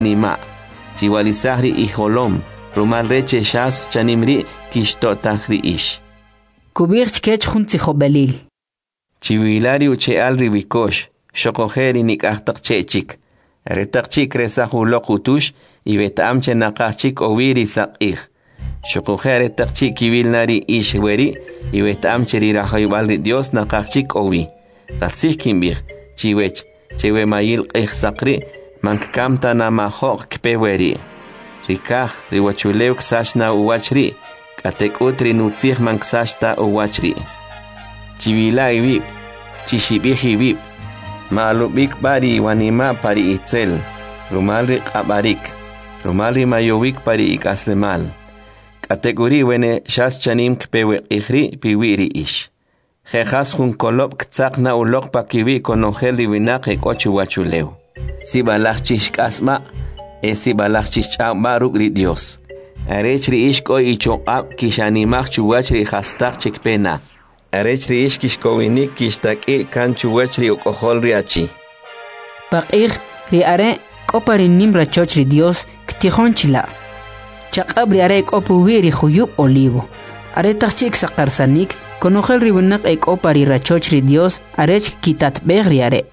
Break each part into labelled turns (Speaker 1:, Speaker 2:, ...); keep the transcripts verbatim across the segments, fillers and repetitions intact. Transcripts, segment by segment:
Speaker 1: nima chiwalisahri ijolom rumal reche shas chanimri kishtotahri ish
Speaker 2: kubirch kech junti jobelil
Speaker 1: chiwilari uche alri wikosh shokojeri nikahtak chechik retakchik resahulo kutush y betamche nakachik oviri sakih shokojeri takchik kivilnari ish weri y betamche rirahaybalri Dios nakachik ovi kasih kimbih chiwech chewe mayil qih sakri mankamta namahok kpeweri rikah riwachulew ksashna uwachri katekutri nutzih manksashta uwachri chivila ibib chishibih ibib malubik bari wanima pari itzel rumalri qabarik rumalri mayowik pari ikaslemal kategori wene shas chanim kpewe ikhri piwiri ish jejas jun kolop ktsakna ulok pakiwi konongel divinak ekochu wachulew si balach chishkasma esi balach chishchamba rugri Dios arechri ishko ichoqab kishanimach chuwachri hastak chikpena arechri ish kishkowinik kishtaki kan chuwachri okoholri achi
Speaker 2: paqih ri are koparin nimra chochri Dios ktihonchila chaqab ri are kopuwiri khuyub olivo are tachik sakarsanik konongel ribunak ekopari rachochri Dios arech kitat begri are.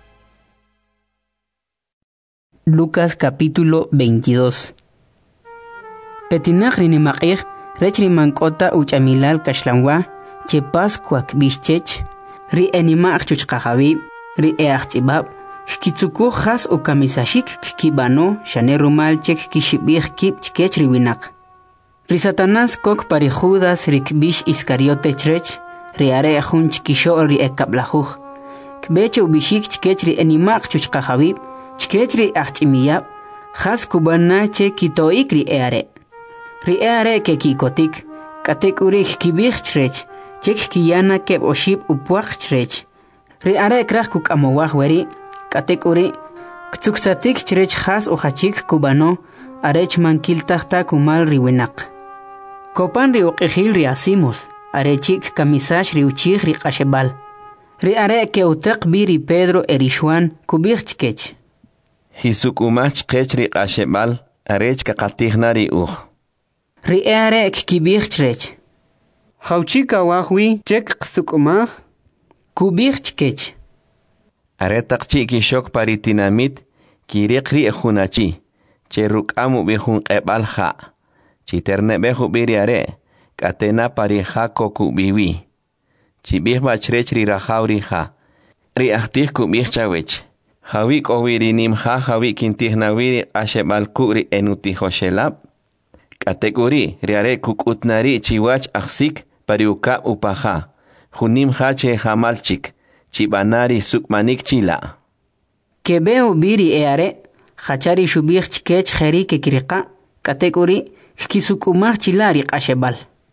Speaker 2: Lucas capítulo veintidós. Petinach rinimaqih rechri mankota uchamilal kashlanwa che pascuak bischech ri enimaq chuchqajabi ri eachtzibab kitsuku khas o kamisashik kibano shanerumal chek kishibih kib chkech riwinak ri Satanás kok pari Judas rikbish Iscariote chrech ri are jun chkisho ri ekablajuj kbeche ubishik chkech ri enimaq chuchqajabi chkech ri achimiyab khas kubana che kitoik ri are ri are ke kikotik katekuri kibih chrech chek kiyana ke oshib upuaq chrech ri are kraj kukamowaj weri katekuri ktsuksatik chrech khas ojachik kubano arech mankil tahta kumal riwinak kopan ri uqihil ri asimos arechik kamisash ri uchig ri qashebal ri are ke utaq biri Pedro erishwan kubih chkech
Speaker 1: hisukumach chkech ri qashebal arech kaqatihna ri uj
Speaker 2: ri are kibih chrech
Speaker 3: hauchika wahwi chek qsukumaj
Speaker 2: kubih chkech
Speaker 1: aretaqchi kishok paritinamit kiriqri ejunachi cheruk amu bihun qebal kha chiterne behu biri are katena pari khako kubiwi chibih bachrechri rahauri kha ri ahtih kubih chawech hawi kowiri nim kha hawi kintihnawiri ashebal kuri enuti hoshelab kategori ri are kukutnari chiwach aksik pariuka upaha junim hache hamalchik chibanari sukmanik chila
Speaker 2: kebeu biri eare khachari shubih chkech kheri ke kirqa kategori kisukumach chilari qashebal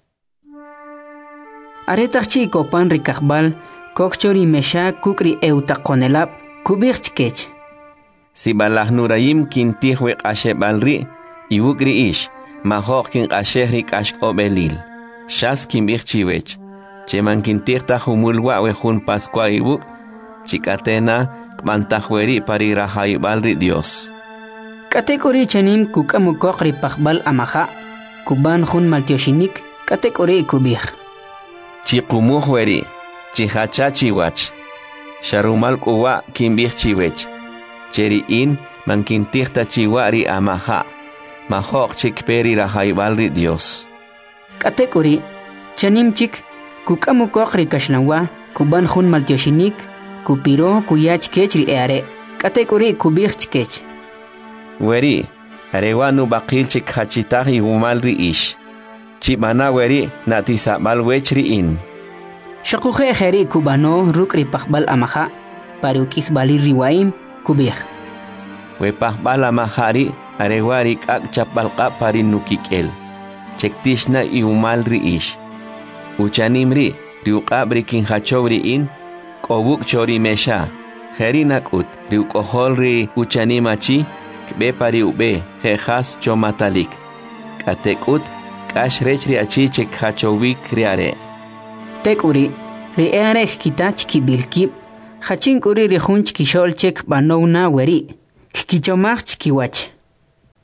Speaker 2: aretachchi kopan rikahbal kokchori mesha kukri eutaqonelab kubih chkech
Speaker 1: sibalah nurayim kintihwe qashebalri iwukri ish mahok kin qashehri kashkobelil shas kimbih chiwech cheman kintihta humulwa wejun pascua ibuk chikatena kmantajweri pari rahaybalri Dios
Speaker 2: kategori chanim kukamu kokri pakbal amaha kuban jun maltioshinik kategori kubih
Speaker 1: chiqumuhweri chihacha chiwach sharumal kuwa kimbih chiwech cheri in mankintihta chiwari amaha mahok chikperi rahaybalri Dios
Speaker 2: kategori chanim chik kukamu kokri kashnanwa kuban jun maltioshinik kupiro kuyach kechri eare kategori kubih chkech
Speaker 1: weri arewanu baqil chik hachitahi umalri ish chibana weri natisabal wechri in
Speaker 2: shaquje kheri kubano rukri pakbal amaha parukis bali riwaim kubih
Speaker 1: we pakbal amahari arewari kak chapalqa parinukikel chektishna iumalri ish uchanimri riuqabri kin hachowri in kobuk chori mesha herinakut riuqoholri uchanimachi kbe pari ube jejas chomatalik katekut kashrechri achi chek hachowik riare
Speaker 2: tekuri riare kitach kibilkib hachin kuri rihunch kishol chek banowna weri kichomach kiwach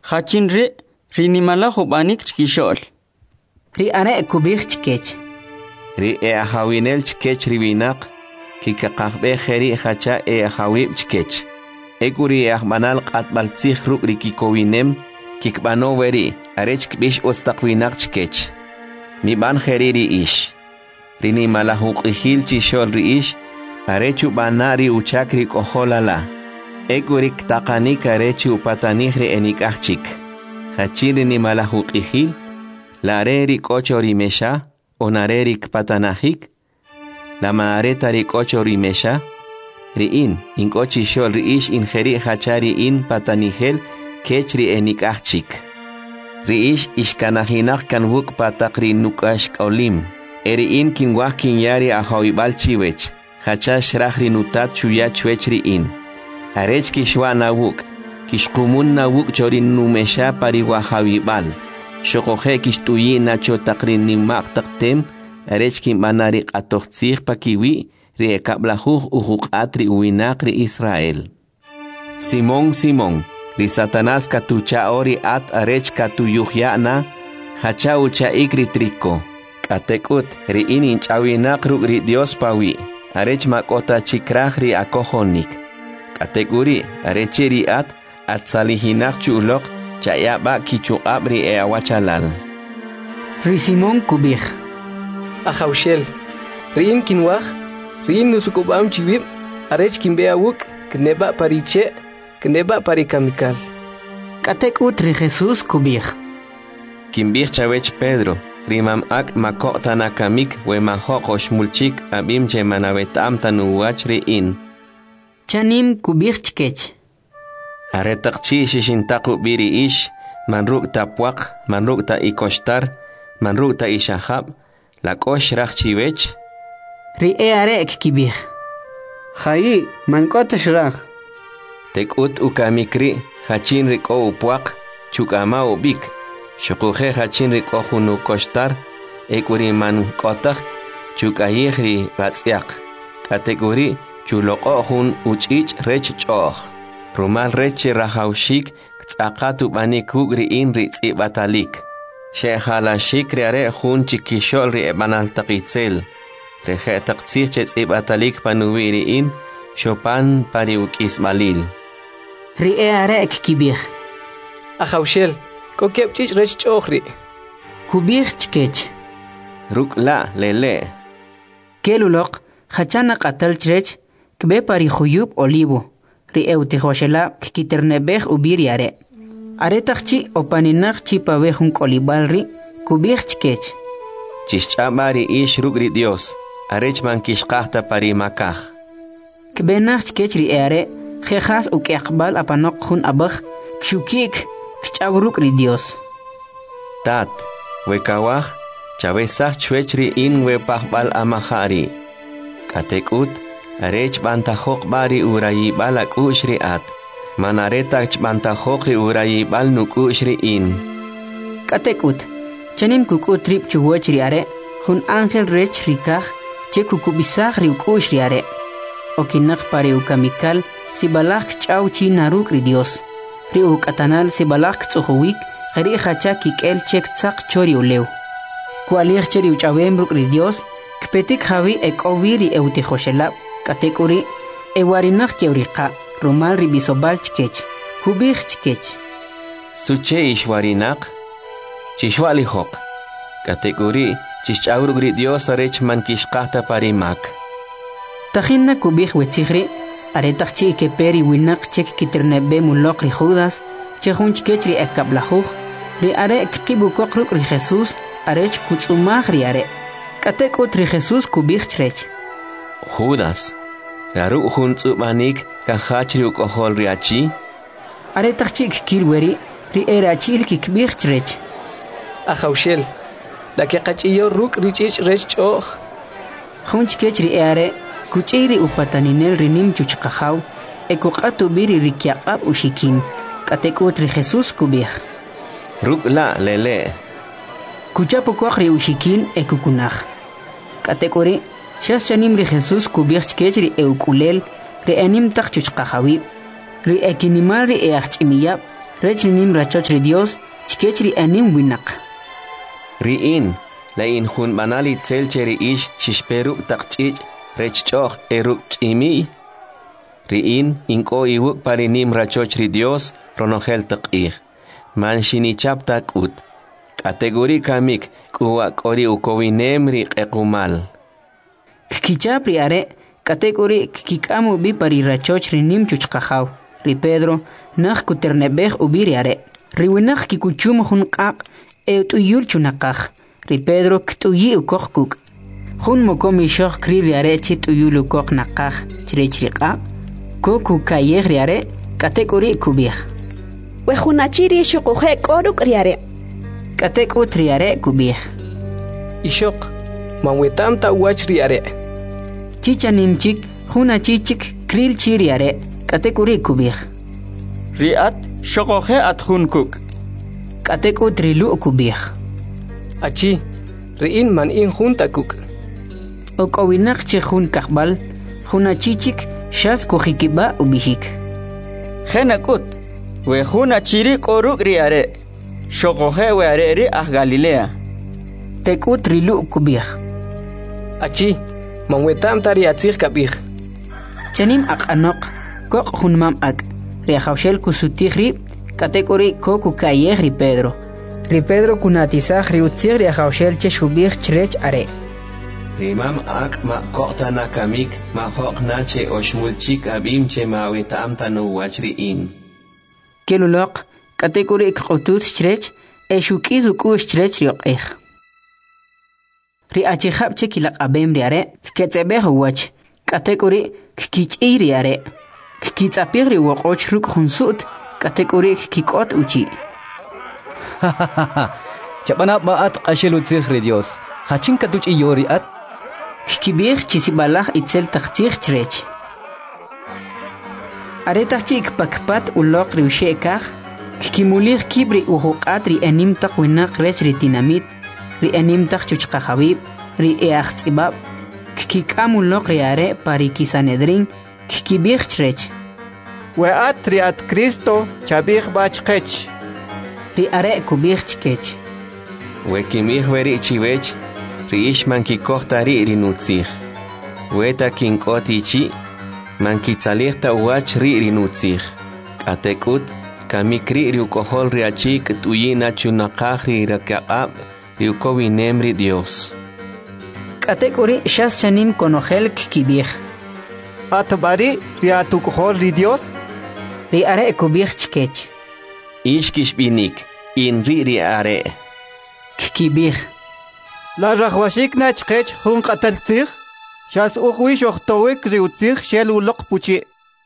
Speaker 4: Hachin ri rinimala hubanik chkishol.
Speaker 2: Ri are kubich chkech.
Speaker 1: Ri e ahawinel chkech ribinak. Kikakakbe jeri hacha e ahawib chkech. Ekuri e ahmanal qatbaltzih ruk rikikowinem. Kikbano veri arech kbish ostaqwinak chkech. Mi ban jeri ri ish. Rinimala hukihil chishol ri ish. Arechu banari uchakri koholala. Egurik takanik arechu patanihri enikachik. Hachiri ni malahukihil. Larerik ochori mesha. Onarerik patanahik. La maaretarik ochori mesha. Riin inkochi shol riish injeri hachari in patanihel. Kechri enikachik. Riish ishkanahinak kanwuk patakri nukash olim. Eriin kinwah kinyari ahawibal chiwech. Hachash rahri nutat chuya chwechri in. Arech kishwa nawuk. Kishkumun nawuk chorin numesha pariwa hawibal. Shokohe kishtuyi nacho takrin nimak taktem. Arech kimanarik atochtzich pakiwi. Ri ekablahuch uhuk atri uinakri Israel. Simón Simón. Ri Satanás katucha ori at arech katuyuhyana. Hacha ucha ikri triko. Katekut ri in inchawinak ruk ri Dios pawi. Arech makota chikrahri akohonik. Kategori arecheri at at salihinak chulok chayaba kichuabri e awachalal.
Speaker 2: Ri Simón kubich.
Speaker 5: Ahaushel. Rin kinwah. Rin nusukubam chibib. Arech kimbeawuk. Kneba pariche. Kneba parikamikal.
Speaker 2: Katekut ri Jesús kubich.
Speaker 1: Kimbich chawech Pedro. Rimam ak makota nakamik we mahokosh mulchik abim che manavetam tanuwach ri in.
Speaker 2: Chanim kubich chkech.
Speaker 1: Aretakchi shishintaku biri ish, manruk ta puak, manruk ta ikoshtar, manruk ta ishahab, lakosh rachchivech.
Speaker 2: Ri e arek kibich.
Speaker 3: Hayi, mankota shrach.
Speaker 1: Tekut ukamikri, hachin riko upuak, chukama ubik. Shokuhe hachin riko hunu koshtar, ekuri man kotak, chukayihri ratsiak. Kategori chuloko hun uchich rech choch. Rumal reche rahaushik, tzakatu banikuk ri in ri batalik. Shehala shikri are hun chikishol ri ebanal takitzel. Reje taktsiche batalik panuwi ri in, shopan pariuk ismalil.
Speaker 2: Ri e arek kibich.
Speaker 5: Ahaushel. Kokepchich rech chochri.
Speaker 2: Kubich chkech.
Speaker 1: Ruk la lele.
Speaker 2: Kelulok, hachana qatal chrech, kbe pari khuyub olivo. Ri eutihoshela kikiternebech ubir yare. Aretakchi opaninach chipabejun kolibalri, kubich chkech.
Speaker 1: Chischabari ish ruk ri Dios. Arechman kishkahta pari makah.
Speaker 2: Kbe nach chkech ri ere, jejas ukekbal apanok hun abach, kshukik. Kchaburuk ri Dios.
Speaker 1: Tat, wekawah, chavesach chwechri in wepahbal amahari. Katekut, arech bantahok bari urayi balak ushri at. Manaretach bantahok ri urayi bal nuk ushri in.
Speaker 2: Katekut, chanim kuku trip chuwechri are, hun angel rech rikach, che kukubisach ri ukushri are. Okinak pari ukamikal, si balak chau chi naruk ri Dios. Riu katanal si balak tsuhuwik, jeri hacha kikel chek tsak chori ulew. Kualir cheri uchawem ruk ri Dios, kpetik havi ek oviri eutihoshela, katekuri, ewarinach keurika, rumal ribisobal chkech, kubich chkech.
Speaker 1: Suche ishwarinak, chishwalihok, katekuri, chichauruk ri Dios arech man kishkahta parimak.
Speaker 2: Tajinna kubich wetzihri, Aretakchi ke peri winak chek kiternebe mulok ri Judas, chehun chkechri ekablahuj, ri are kibukok ruk ri Jesús, arech kuchumah ri are. Katekut ri Jesús kubich chrech.
Speaker 1: Judas, garu hun tsubanik kahachri ukohol ri achi.
Speaker 2: Aretakchi kirweri, ri ere achil kikbich chrech.
Speaker 5: Ahaushel, la que kachiyo ruk ri chich rech choch.
Speaker 2: Hun chkechri are, Kuchiri upataninel rinim chuchkahaw, ekukatu biri rikiakab ushikin, katekut ri Jesús kubich.
Speaker 1: Ruk la lele.
Speaker 2: Kuchapu kwakri ushikin ekukunach. Katekuri, shas chanim ri Jesús kubich chkechri eukulel, ri enim tak chuchkahawi, ri ekinimal ri eachimiyab, rech rinim rachoch ri Dios chkech ri anim winak.
Speaker 1: Riin, la in hun banali tsel cheri ish shishperu takchich rech choch eruk chimi. Riin inko iwuk parinim rachoch ri Dios ronogel takich. Man shinichap takut. Kategori kamik kuwa kori ukowinem ri ekumal.
Speaker 2: Kichap ri are kategori kikamu bi pari rachoch ri nim chuchkahaw. Ri Pedro nakh kuternebeh ubi ri are. Ri winakh kikuchum hun qaq e tuyul chunaqaj. Ri Pedro ktuyi ukokh kuk. Hun mokomi shokh kri ri are chi tuyul ukokh naqaj chirech ri qaq. Koku kayeh ri are kategori kubih.
Speaker 6: We hunachiri shukuhe koruk ri are.
Speaker 2: Kateku triare kubih.
Speaker 5: Ishok, manwetam ta wach riare.
Speaker 2: Chicha nimchik, huna chichik, kril chiriare. Katekuri kubih.
Speaker 4: Riat shokohe at hunkuk.
Speaker 2: Kateku trilu kubih.
Speaker 5: Achi, riin man in junta kuk.
Speaker 2: Okawinak che hun kakbal, huna chichik, shas kuhikiba ubihik.
Speaker 4: Henakut, we hunachiri koruk riare. Shokohe we areri ah Galilea.
Speaker 2: Teku trilu kubih.
Speaker 5: Achi, manwetam ta riatzich kabih.
Speaker 2: Chanim ak anok, kok hunmam ak. Riahaushel kusutihri, kategori koku kayeh ri Pedro. Ri Pedro kunatisah riutzir riahaushel che shubih chrech are.
Speaker 1: Rimam ak ma kokta na kamik ma hok na che oshmulchik abim che ma wetam ta no wachriin.
Speaker 2: Kelulok, kategori kqutut chrech e shukiz ukush chrech rioqih. Ri achihab che kilaq abem ri are, ketzebeh wach. Kategori kich'i ri are. Kitzapir ri woqoch ruk hunsut, kategori kikot uchi.
Speaker 7: Chapanap maat qashilut ri Dios. Hachin katuch iyori at.
Speaker 2: Kibir chisibalah itzel tachtich chrech. Are tachik pakpat ulok ri ushekah. Kikimulir kibri uhuqat ri anim taq winaq rech ri dinamit, ri anim taq chuchqahabib, ri eaxtzibab, kikikamulok ri are pari kisanedrin, kikibir chrech.
Speaker 3: Weat ri at Cristo chabih bachkech.
Speaker 2: Ri are kubir chkech.
Speaker 1: Wekimih veri chivech, ri ishman kikohta ri ri nutzich. Weta kinkoti chi, man kitzalihta uach ri ri nutzich. Atekut, kamikri riukohol riachik tuyina chunaqaj rirakaqab riukowinem ri Dios.
Speaker 2: Kategori shas chanim konojel kibih.
Speaker 3: Atbari riatukohol ri Dios.
Speaker 2: Ri are kubih chkech.
Speaker 1: Ishkish binik, in ri ri are.
Speaker 2: Kibih.
Speaker 3: La rahwashik na chkech hun qataltzich. Shas ukhwish ochtowik riutzich shel ulok puchi.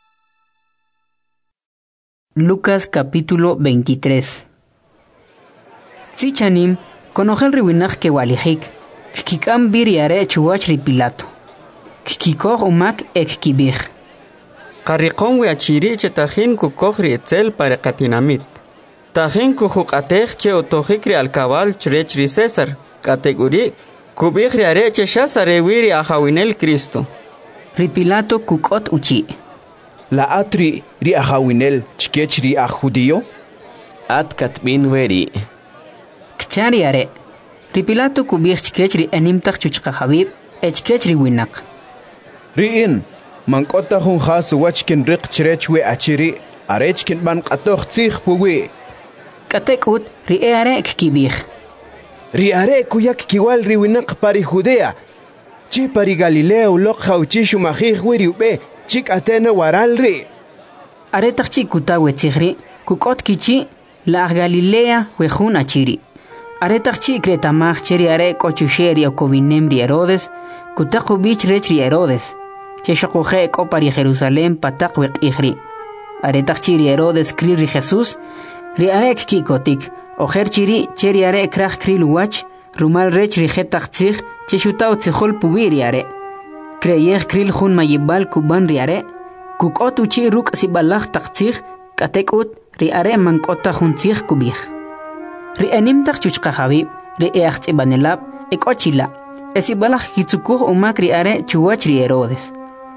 Speaker 2: Lucas capítulo veintitrés. Sichanim, conojel riwinach que walijik, kikam biriare chuach ri Pilato. Kikikoh umak ek kibih.
Speaker 4: Qarriqon we achiri che tajin kukoj ri etzel para katinamit. Tajin kujuqatej che otojik ri alkabal chrech ri César. Kategori kubih ri are che shasare wiri ahawinel Cristo.
Speaker 2: Ri Pilato kukot uchi.
Speaker 8: La atri ri ahawinel chkech ri ah judío.
Speaker 1: At katbin weri.
Speaker 2: Kchari are. Ri Pilato kubih chkech ri anim taq chuchqahabib, echkech ri winak.
Speaker 8: Riin, man kota hun khasu wachkin riq chrech we achiri, arechkin man qatoh tzich puwi.
Speaker 2: Katekut ri are kibih.
Speaker 8: Ri are kuyak kiwal ri winak pari Judea. Chi pari Galilea ulok khawchishu mahih wiri ube. Chik atena waral ri.
Speaker 2: Are taqchi kutawe tzihri, kukot kichi la Galilea wejun achiri. Are taqchi kretamach cheri are kochusheri o kovinem ri Herodes, kutaqu bich rech ri Herodes. Che shokuhe ko pari Jerusalem patak wek ihri. Are taqchi ri Herodes kri ri Jesús, ri are kikotik, o chiri cheri are krach kri luwach, rumal rech ri jetach tzih, che shutau tzihol pubiri are. Creyeh kril jun mayibal kuban riare, kukot uchi ruk sibalach taqtzih, katekut riare mankota juntzih kubih. Ri anim taq chuchqahabib, ri eachts ibanelab, ekochila, esibalach kitzukuh umak riare chuwach ri Herodes.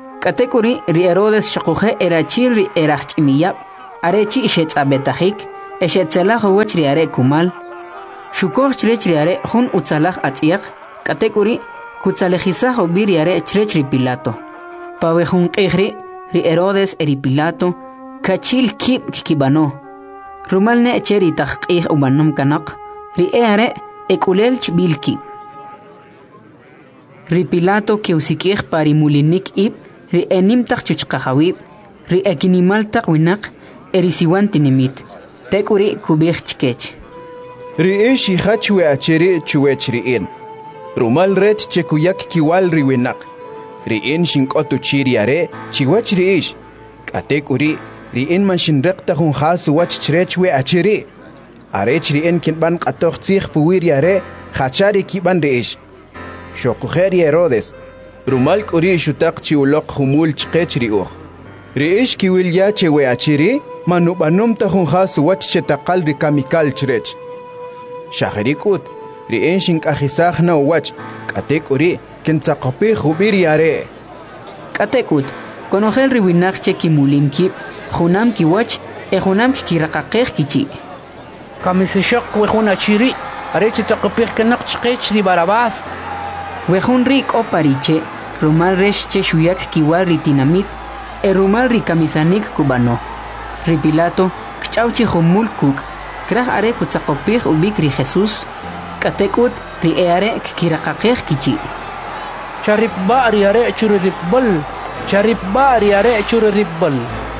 Speaker 2: Katekuri ri Herodes shakuhe erachil ri erachimiyab, arechi ishetzabetajik, Eshetzelach wach riare kumal. Shukor chrech riare hun utzalach atziach. Katekuri kutzalejizach ubi riare chrech ri Pilato. Pawe hun qihri ri Herodes eri Pilato. Kachil kib kibano. Rumal ne cheri taqih ubanum kanak. Ri eare ekulelch bilki. Ri Pilato ke usikih pari mulinik ib. Ri enim tak chuchqahawib. Ri ekinimal tak winak. Eri siwan tinimit. Tekuri kubih chkech.
Speaker 8: Ri ishi hachwe acheri chuwech ri in. Rumal rech chekuyak kiwal ri winak. Ri in shinkotu chiriare chiwach ri ish. Katekuri ri in man shinrekta hun hasu wach chrechwe acheri. Arech ri in kinban qatoch tzich puwiriare hachari kiban ri ish. Shokuheri Herodes. Rumal kuri shutak chiulok humul chkech ri uch. Ri ish kiwil ya chewe acheri. Manu banum tahun khas wach chetakal ri kamikal chrech. Shahrikut ri enshin kahisakh na wach katek uri kentsaqapi khubir yare.
Speaker 2: Katekut konogel ri winak cheki mulimki khunam ki wach e khunam ki raqaqih kichi.
Speaker 9: Kamisishaq we khuna chiri arech taqapih kanak chqech ri barabas.
Speaker 2: We khun rik o pariche rumal resh che shuyak ki war ri tinamit e rumal ri kamisanik kubano. Ri Pilato kchauchi khumul kuk krah are kutsaqopih ubik ri Jesus katekut ri eare kiraqaqih kichi
Speaker 9: charip ba ri are churip bal charip ba ri are churip bal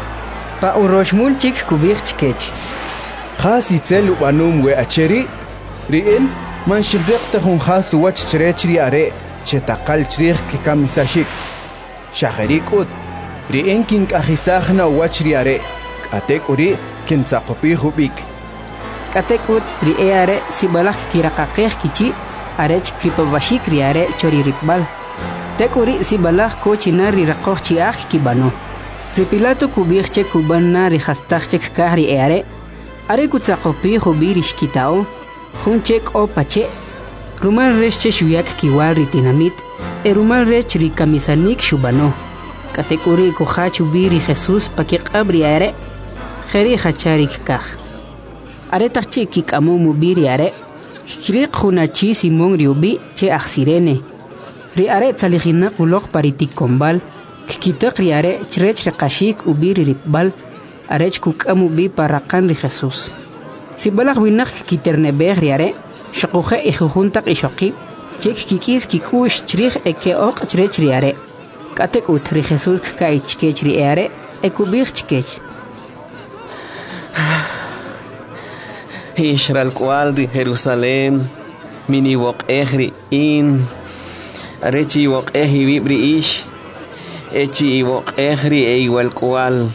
Speaker 2: pa uroshmul chik kubih chkech
Speaker 8: khasi tsel ubanum we acheri ri in man shibdaqta hun khas wach chrech ri are chetaqal chrih ki kamisashik shahrikut ri in kin kahisakhna wach ri are Katekuri kintsaqopi hubik.
Speaker 2: Katekut ri eare sibalak kiraqaqih kichi arech kripabashik riare chori ripbal. Tekuri sibalak ko chinari raqoh chiach kibano. Ri Pilato kubih che kubanna ri khastach chek kahri eare. Are kutsaqopi hubirish kitao. Hun chek o pache. Rumal rech che shuyak kiwal ri tinamit. E rumal rech ri kamisanik shubano. Katekuri kuhach ubiri Jesus pakik abri eare. Kheri khacharik kakh. Are tachi kik amu mubiri are. Khriq khunachi simong riubi che akhsirene. Ri are tsalihina kulok paritik kombal. Kikitak ri are chrech riqashik ubiri ripbal. Arech kuk amu bi parakan ri Jesus. Sibalak winak kiternebeh ri are. Shakuhe ikhuntak ishaqib. Chek kikis kikush chrich eke ok chrech ri are. Katek ut ri Jesus kai chkech ri are. Ekubih chkech.
Speaker 1: Israel cual ri Jerusalem mini wok ehri in arechi wok ehri vibri ish echi wok ehri e igual cual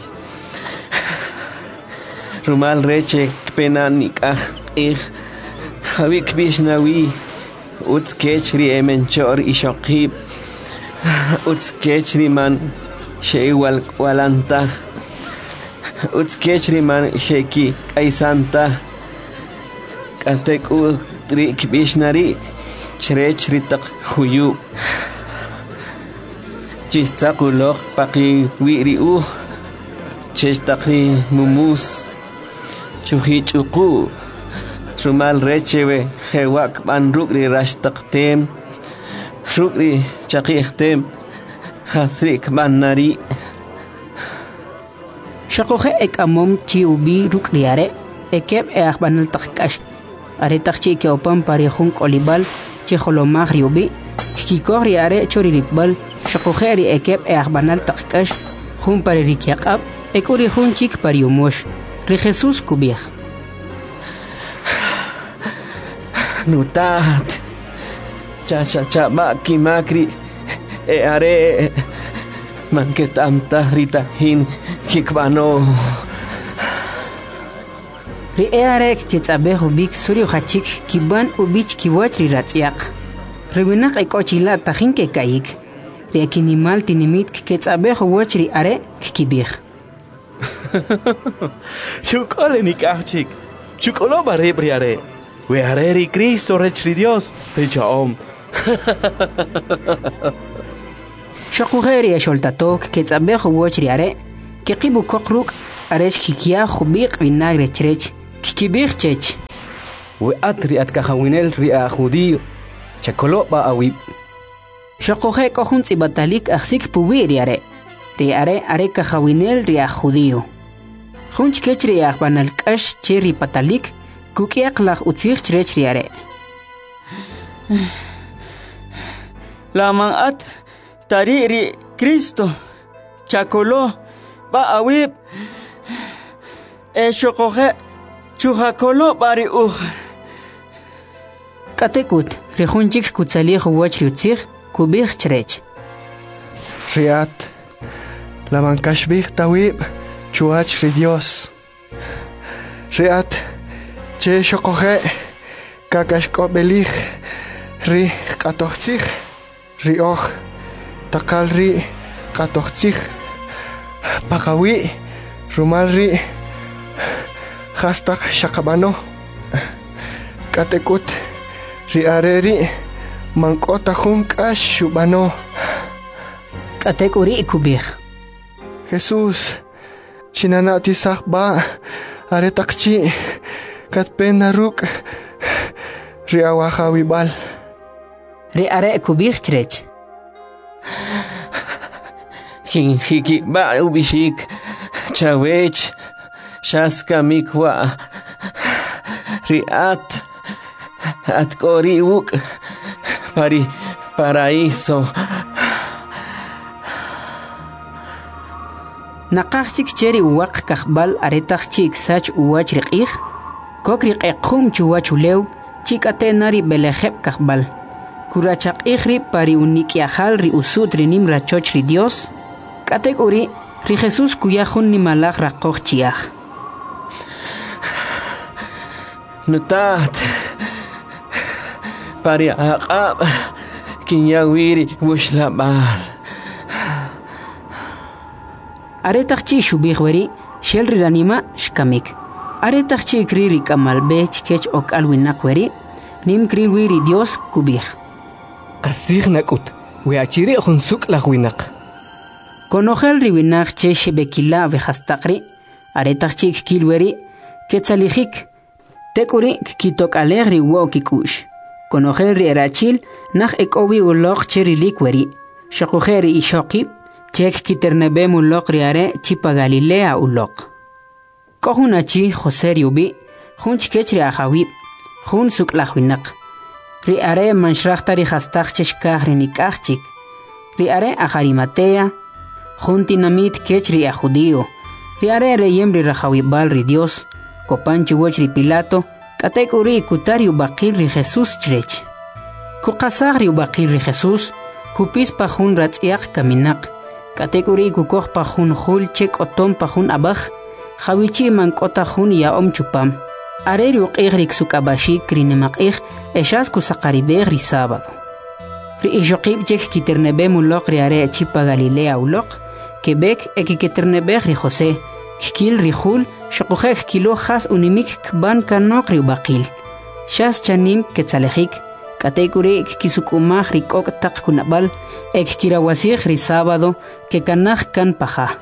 Speaker 1: rumal reche pena nikah ich havik bishnawi uts kechri emenchor ishaqib uts kechri man she igual cualantah uts kechri man sheki kaisantah Kateku tri kibishnari chrech ritak huyu chistakulok paki wiri u chestakri mumus chuhi chuku trumal rechewe hewak ban rukri rashtaktem rukri chakihtem hasrik banari
Speaker 2: Shakohe ek amom chi ubi rukriare ekeb e akhbanal takkash are takchi ke opam pari khun kolibal che kholomag riubi kikori are chori ribal shakoheri ekeb e akhbanal takkash khun pari rikyaqab ekuri khun chik pari umosh ri Jesus kubih
Speaker 1: nutat cha cha cha maki makri e are manketam tahrita hin kikbano
Speaker 2: Ri earek kitsabe hubik suri khachik kiban ubich kiwach ri ratsiaq. Riwinak ikochila tahin ke kayik. Ri akinimal tinimit kitsabe huwach ri are kibih.
Speaker 10: Chukole nikachik. Chukolo bare briare. We are ri Cristo rechri Dios. Pecha om.
Speaker 2: Shakugeri sholtatok kitsabe huwach ri are. Kiqibu kokruk aresh kikia khubiq vinagre chrech. kikibig chech.
Speaker 7: Weat riat kahawinel ria judío. Chakolo ba awib.
Speaker 2: Shokoje kohun tsibatalik aksik puwi riare. Riare are kahawinel ria judío. Hunch kech riak banalkash cheri patalik kukiak lach utsir chrech riare.
Speaker 4: Lamang at tariri Cristo. Chakolo ba awib. E shokoje chujakolo bari uj.
Speaker 2: Katekut rihunchik kutsali huwach riutsir kubig chrech.
Speaker 11: Riat lamang kashbig tawib chuach ri Dios. Riat che shokoje kakashko belich ri katochtzig ri oj takal ri katochtzig pakawi rumal ri hastak shakabano katekut ri areri mankota junkash shubano.
Speaker 2: Katekuri kubig.
Speaker 11: Jesús chinanati sakba aretakchi katpena ruk ri awahawibal.
Speaker 2: Ri are kubig chrech.
Speaker 1: Hinjiki ba ubishik chawech shaska mikwa riat at kori uk pari paraíso.
Speaker 2: Naqachik cheri waq kahbal aretachik sach uwach riqih kokri qequm chuwach ulew chikate nari belejeb kahbal kurachaq ihri pari unikiahal ri usut rinim rachoch ri Dios kategori ri Jesús kuyahun ni malach raqoch chiah.
Speaker 1: Nutat pari aqab kinyawiri wushlabal. Aretachchi shubihweri shelri ranima shkamik. Aretachchi kriri kamal bech kech ok alwinakweri nim kriri Dios kubih.
Speaker 7: Kasig nakut weachiri hunsuk lagwinak.
Speaker 2: Konojel riwinak che shebekila vehastakri aretachchi kilweri ketzalijik tekuri kitok alegri wo kikush. Konojel ri erachil nach ekowi ulog cherilikweri shakujeri ishokib chek kiternebe mulok riare chipa Galilea ulok. Kohunachi Jose riubi, hun chikechri ahawib, hun suklahwinak. Riare manshrachta rihastach cheshkah rinikachik. Riare aharimatea, hun tinamit kechri ajudio. Riare reyem rirahawibal ri Dios, kopanchi woch ri Pilato, katekuri kutari ubakil ri Jesús chrech. Kukasag ri ubakil ri Jesús, kupis pa hun ratziak kaminak. Kategori kukoh pa hun hul chek otom pa hun abach, hawichi mankota hun ya om chupam. Are riuqig sukabashi krinemakig, eshas kusakaribeg ri sábado. Ri ijoqib chek kiternebe mulok riare chipa Galilea ulok, Quebec eki kiternebeg ri Jose, kikil ri hul, shokujeg kilo has unimik kban kanok ri ubakil. Shas chanim ketzalejik, kategori kisukumag ri kok tak kunabal, ek kirawasig ri sábado que kanaj kan paja.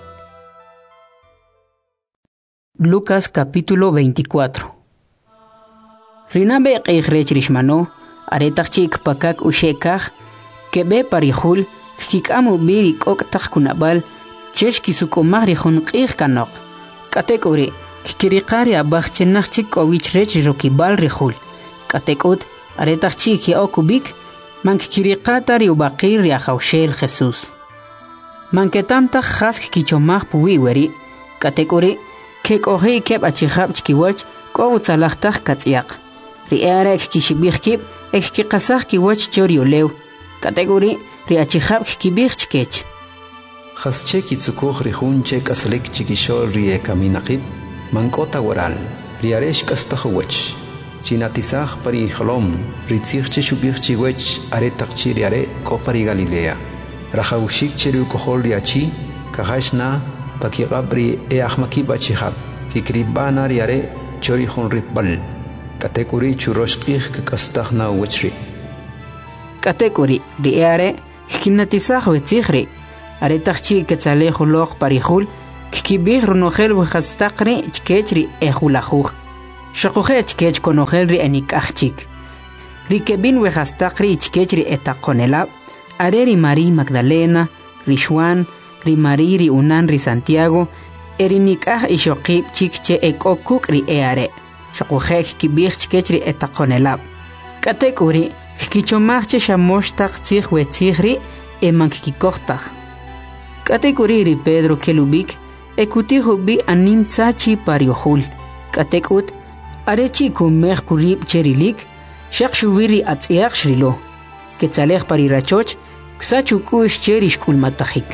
Speaker 2: Lucas capítulo veinticuatro. Rinabe qeijrech rishmano, aretachik pakak ushekaj, que be parihul, kikamu biri kok tak kunabal, chesh kisukumag ri junqij kanok. Katekuri, kikirikari abach chenachik owich rech rokibal rihul. Katekut, aretachik ya okubik, mankikiriqata riubaqir riajawshel Jesús. Manketamta jask kichomaj puwiweri, katekuri, kek'oji keb achijab chkiwach, k'owutzalajtaj katz'iaq. Ri'ara kishibijkib, ekkiqasaj kiwach choriolew, katekuri, riachijab kibij chkech.
Speaker 12: Jasche kitzukuj rijun che kaslik chikishol rie kaminaqib, mankota waral, riaresh kastajuwech. Chinatizaj pari jolom, ritzig cheshubig chiwech aretach chiriare kopari Galilea. Rajawshik cheru kohol riachi, kahashna, pakigabri e ahmaki bachihab, kikribana riare chori hon ripbal. Katekuri churoshkig kakastagna wechri.
Speaker 2: Katekuri riare, kinatizaj wetzigri, aretach chi ketzalejolog parihul, kikibig runojel wejastakri chkechri ejulajuj. Shokuje chkech konogel ri enikachchik. Ri kebin wehastak ri chkech ri etakonelab. Are ri María Magdalena, ri Juan, ri María ri Unan ri Santiago. Erinikah ishokib chikche ekokuk ri eare. Shokuje kibich chkech ri etakonelab. Katek uri kichomachche shamostak tzich we tzihri emankikikohtach. Katek uri ri Pedro kelubik ekutihu bi anim tzachi pariohul. Katek ut arechi kumech kurib cherilik shak shubiri atziach shrilo. Ketzalech parirachoch ksachukush cherish kulmatachik.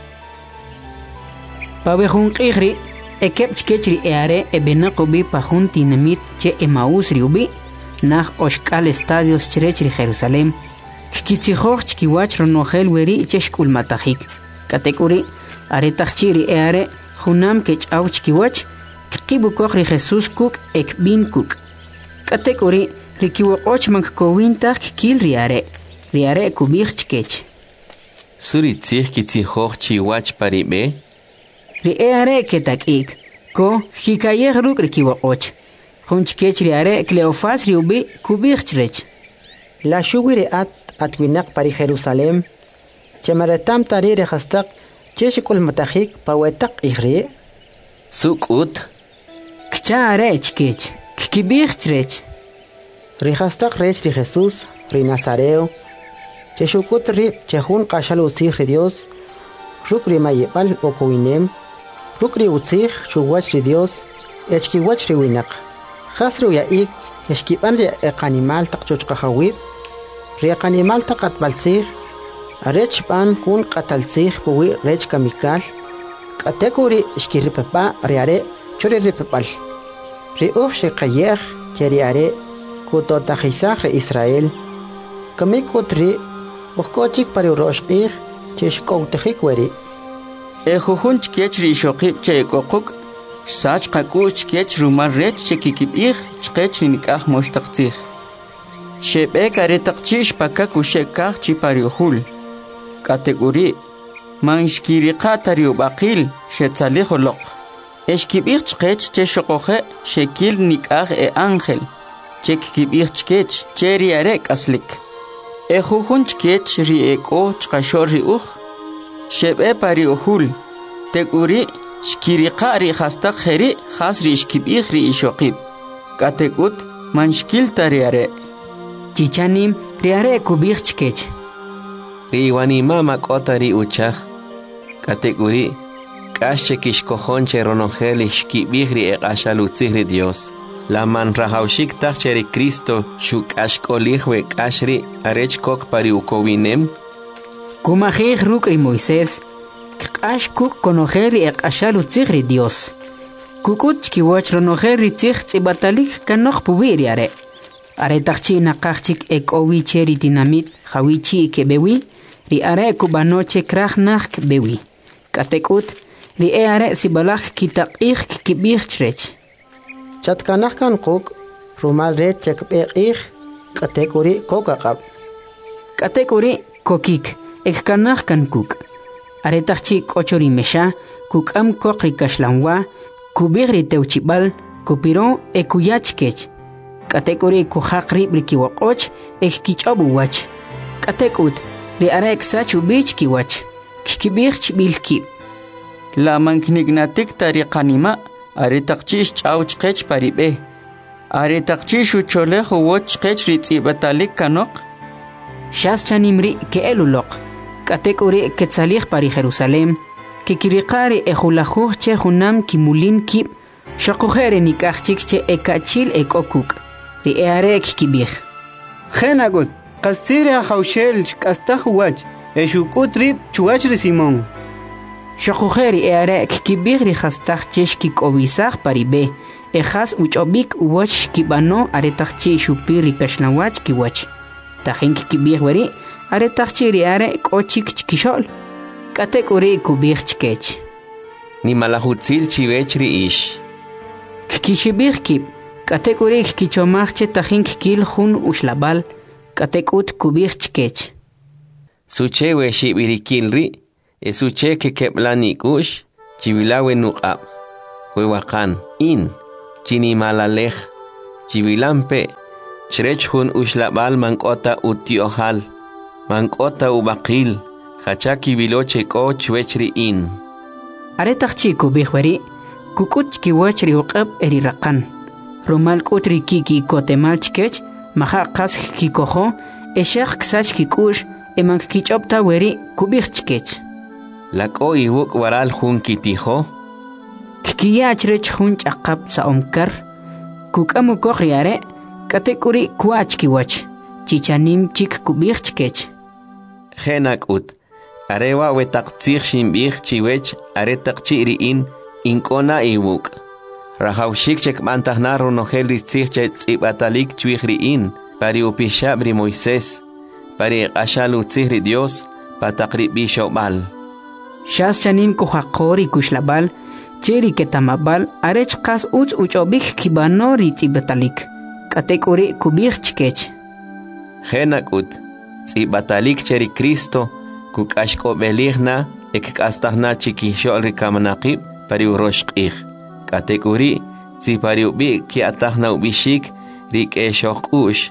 Speaker 2: Pabehun qihri ekep chkechri eare ebenakobi pahun tinamit che emaus riubi nach oshkal estadios cherechri Jerusalem. Kikitzihoch chkiwach ronogel weri cheshkul matachik. Katekuri aretachchiri eare junam kech au chkiwach kibukok ri Jesus kuk ekbin kuk. Katekuri rikiwokoch mankowintach kil riare. Riare kubich chkech.
Speaker 1: Suri tzich kitzihoch chiwach paribe.
Speaker 2: Ri eare ketakik. Ko hikayeh ruk rikiwokoch. Junchkech riare Cleofas riubi kubich chrech.
Speaker 13: La shugiri at atwinak pari Jerusalem. Chemaretam tari rehastak cheshikul matachik pawetak ihri.
Speaker 1: Sukut.
Speaker 2: Kchare chkech. Kibich chrech.
Speaker 13: Rihastak rech ri Jesus, ri Nazareo. Cheshukut ri chehun kashal usih ri Dios. Ruk ri mayepal okowinem. Ruk ri utsih shuwach ri Dios. Echkiwach ri winak. Khasru ya ik eshkiban ri ekanimal takchuchkahawib. Ri ekanimal takatbalsih. Arech pan kun qatalsih puwi rech kamikal. Katekuri eshkiripapa riare churi ripapal. Ri uf shekayeh cheriare kutotajisah ri Israel. Kamikutri ukochik pari uroshqih cheshkowtejik weri.
Speaker 4: Ejujun chkech ri shokib che kokuk. Sach qakuch kech rumar rech chekikibih chkech nikah moshtaqtzih. Shebek aretaqchish pakaku shekah chipariuhul. Kategori manshkiriqa tariubaqil shetzaliholoq. Eshkibih chkech cheshoqoje shekil nikah e ángel. Chekikibih chkech cheri arek aslik. Ejujun chkech ri eko chqashor ri uj. Shebe pariuhul. Teguri Shkiriqa ri hastak kheri khas ri ishkibih ri ishokib. Katekut manshkil tariare.
Speaker 2: Chichanim riare kubich chkech.
Speaker 1: Ri wanima makota ri uchach. Katekuri kashe kishkohonche ronogel ishkibih ri eqashalutzih ri Dios. La man rahaushik tachche ri Cristo shuk ashkolihwe kashri arech kok pari ukowinem.
Speaker 2: Kumajih ruk ri Moisés. K'ash kuk konojer eqashal utzigri Dios. Kukut chkiwach ronojer ritzig tzibatalik kanoj puwiri are. Are tachchi nakachchik ek owi cheri dinamit hawichi kebewi. Ri are kubanoche krach nach bewi. Katekut ri e are sibalach kitaqih kibih chrech.
Speaker 13: Chatkanach kan kuk rumal ret chekbeh katekuri kokakab.
Speaker 2: Katekuri kokik ek kanach kan kuk. Aretachchi kochori mesha, kukam kokri kashlanwa, kubigri teuchibal, kupiron e kuyachkech. Katekuri kuhakri brikiwakoch, ek kichabuwach. Katekut, ri arek sachu bichkiwach, kikibich bilki.
Speaker 4: La manknignatik tariqanima, aretachchi chauchkech paribe. Aretachchi shucholeh uwochkech ritzibatalik kanok.
Speaker 2: Shas chanimri ke elulok. Katekuri ketzalih pari Jerusalem, que kirikari ejulajuj che junam kimulin kib, shakujere nikachchik che ekachil ekokuk, ri earek kibih.
Speaker 3: Genagut, kastire haushel kastahuach, eshukutrip chuachri Simón.
Speaker 2: Shakujeri earek kibih ri hastaj cheshkik obisaj paribe, ejas uchobik uwach kibano aretachchi shupiri kashnawach kiwach. Tajink kibih weri, are tachchiri are kochik chkishol. Katekuri kubich chkech.
Speaker 1: Ni malahutzil chivechri ish.
Speaker 2: Kikishibich kib. Katekuri kichomachche tajink kil hun ushlabal. Katekut kubich chkech.
Speaker 1: Suche we shibirikilri. Esuche ke keplani kush. Chivilawe nuqab. We wakan in. Chini malalech. Chivilampe, Shrech hun ushlabal mankota utiohal, mankota ubakil, hachaki viloche ko chwechri in.
Speaker 2: Aretaq chiku bihwari, kukuch kiwachri uqab eri raqan. Rumal kutri kiki kotemal chkech, maha qas kikojo, eshaq ksach kikush, eman kichopta weri kubih chkech.
Speaker 1: Lako iwuk waral hun kitijo.
Speaker 2: Kikiyach rech hun chaqab sa omkar, kukamu kohriare, katekuri kuach kiwach, chichanim chik kubih chkech.
Speaker 1: Genak ut, arewa wetak tsich shimbih chiwech, aretak chiriin, inkona iwuk. Rahawshik chek mantahna ronogel rizich chet zibatalik chwihriin, pari upishabri Moisés, pari ashalu tzihri Dios, patakri bishobal.
Speaker 2: Shas chanim kuhakori kushlabal, cheri ketamabal, arech kas uch uchobik kibano rizibetalik. Katekuri kubich chkech.
Speaker 1: Genak ut, zibatalik cheri Cristo, kukashko beligna, ek kastahna chikishol rikamanakib, pari uroshkih. Katekuri, zipari ubi ki atahna ubishik, rik eshok ush.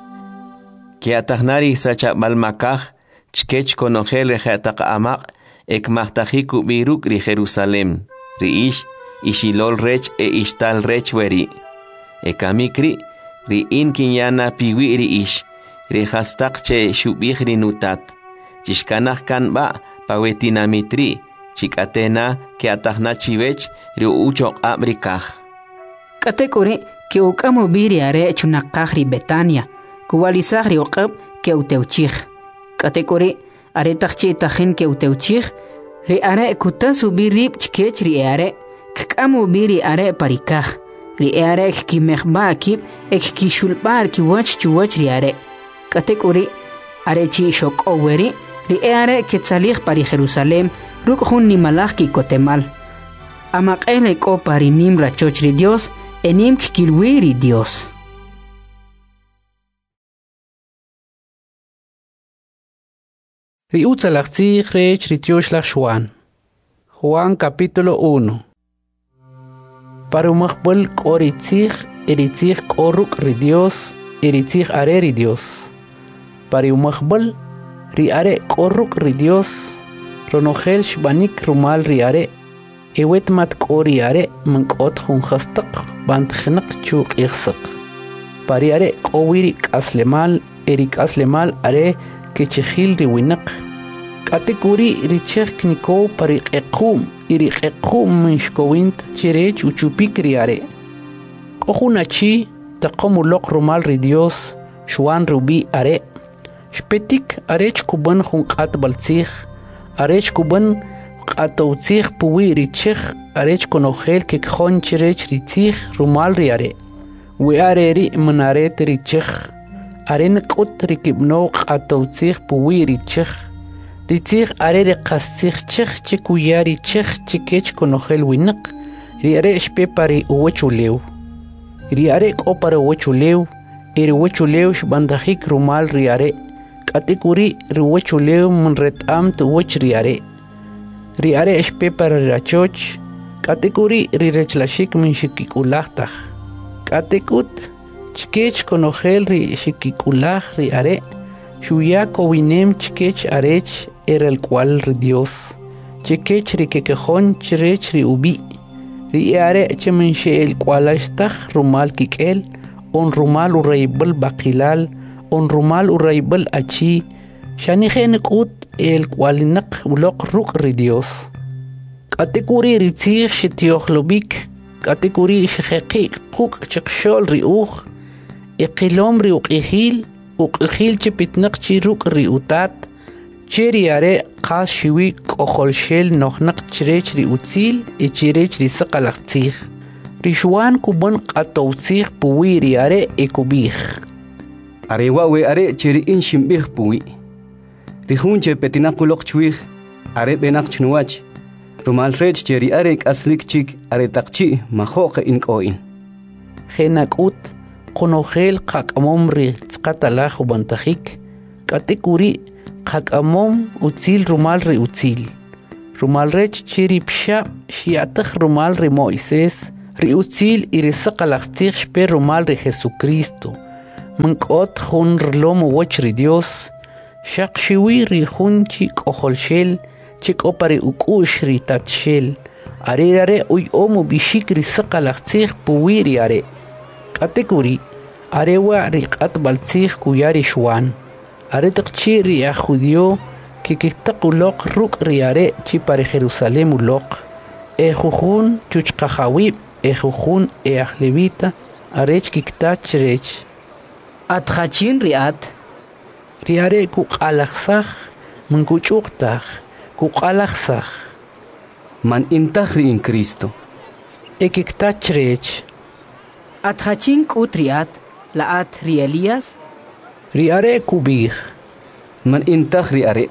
Speaker 1: Ki atahnari sacha balmakah, chkech konogel rejatak amak, ek mahtajik ubiruk ri Jerusalem, ri ish, ishilol rech e ishtal rech weri. Ekamikri, ri in kinyana piwi ri ish, ri hastak che shubih ri nutat. Chishkanah kan ba, pawetinamitri, chikatena ke atahna chivech ri uchok abrikah.
Speaker 2: Katekuri ke ukamu biri are chunakah ri Betania, kuwalisah ri uqab ke uteuchich. Katekuri are takchi tahin ke uteuchich, ri are kutasu birib chkech ri are, kkamu biri are parikah, ri are ki mehba akib ek ki shulbar ki wach chuwach ri are. Katekuri are chi shok oweri, ri are ke tsalih pari Jerusalem, ruk hun ni malach ki kotemal. Amak ele ko pari nim rachoch ri Dios, enim kilwiri Dios.
Speaker 9: Riutza lachtzich rech ritiosh lach Juan. Juan capítulo uno. Parumachbel koritzich, eritzich koruk ri Dios, eritzich are ri Dios. Parumachbel ri are koruk ri Dios, ronogel shbanik rumal ri are, ewet mat kori are, mankot hun khastak, bant khinak chuk ikhsak. Pari are kowiri kaslemal, erik aslemal are, kechihil ri winak. Katekuri richech kniko pari equm, iri equm minshkowint chirech uchupik ri are. Kohunachi, taqomu lok rumal ri Dios, shwan rubi are. Shpetik arech kuban hun qat baltzich, arech kuban qatoutzich puwi richech, arech konogel kekjon chirech ritzich rumal ri are. We are ri manaret richech, aren kut rikibno qatoutzich puwi richech. Ritzich are ri qatzich chech chikuya richech chikech konogel winak, ri are shpe pari uwechulew. Ri are ko para uwechulew, iri uwechulew shbandajik rumal ri are. Katekuri riwechulew munret am tu wech riare. Riare espe para rachoch. Katekuri rirechlashik min shikikulah. Katekut chkech konogel ri shikikulah riare. Shuya kowinem chkech arech era el cual ri Dios. Chkech ri kekejon chirech ri ubi. Riare chemenche el cual ashtach rumal kikel. On rumal ureibel bakilal. On rumal uraibel achi, shanigen kut el kualinak ulok ruk ri Dios. Katekuri ritzich shitiohlobik, katekuri shekhi kuk chikshol ri uch, iqilom ri uqihil, uqihil chipitnak chi ruk ri utat, chiri are qas shiwi koholshel nohnak chirech ri utzil, e chirech ri saqalachtzich. Rishwan kuban qatoutzich puwi ri are e kubich.
Speaker 7: Arewa we are chiri in shimbih puwi. Rihunche petinakulok chwih, are benak chnuach. Rumal rech cheri arek aslik chik are takchi mahoke in koin.
Speaker 9: Genakut, konogel kakamom ri tzkatalach ubantahik, katekuri kakamom utzil rumal ri utzil. Rumal rech chiri psha shiatach rumal ri Moisés, ri utzil y risaqalaqtiq shpe rumal ri Jesucristo. Mankot jun rlomo wach ri Dios. Shaq shiwi ri jun chik oholshel, chik opari ukush ri tatshel. Are are uy omo bishik risaqalaqtiq puwiri are. Katekuri, are wa ri qatbaltiq kuyari shwan. Are taqchi ri a judio, que kiktakulok ruk ri are chi pare Jerusalem ulok. E jujun chuchqajawib, e jujun e ahlevita, arech kiktach rech.
Speaker 2: Atjachin riat.
Speaker 9: Riare kuqalaxaj, mankuchuktaj, kuqalaxaj.
Speaker 7: Man intaj ri in Cristo.
Speaker 9: E kiktach rech.
Speaker 2: Atjachin kutriat, laat ri Elías.
Speaker 9: Riare kubij.
Speaker 7: Man intaj ri are.